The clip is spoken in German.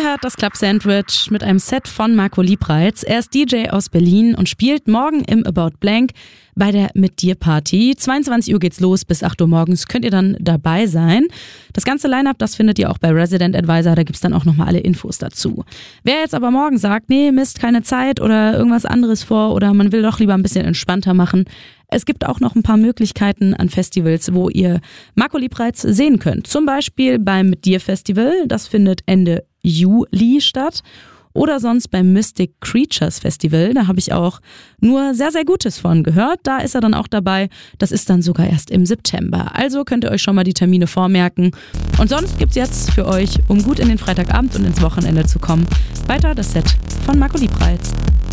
Ihr hört das Club Sandwich mit einem Set von Marco Liebreitz. Er ist DJ aus Berlin und spielt morgen im About Blank bei der Mit dir Party. 22 Uhr geht's los, bis 8 Uhr morgens könnt ihr dann dabei sein. Das ganze Line-Up, das findet ihr auch bei Resident Advisor, da gibt's dann auch nochmal alle Infos dazu. Wer jetzt aber morgen sagt, nee, Mist, keine Zeit oder irgendwas anderes vor oder man will doch lieber ein bisschen entspannter machen, es gibt auch noch ein paar Möglichkeiten an Festivals, wo ihr Marco Liebreitz sehen könnt. Zum Beispiel beim Mit dir Festival, das findet Ende Juli statt. Oder sonst beim Mystic Creatures Festival, da habe ich auch nur sehr, sehr Gutes von gehört. Da ist er dann auch dabei. Das ist dann sogar erst im September. Also könnt ihr euch schon mal die Termine vormerken. Und sonst gibt's jetzt für euch, um gut in den Freitagabend und ins Wochenende zu kommen, weiter das Set von Marco Liebreitz.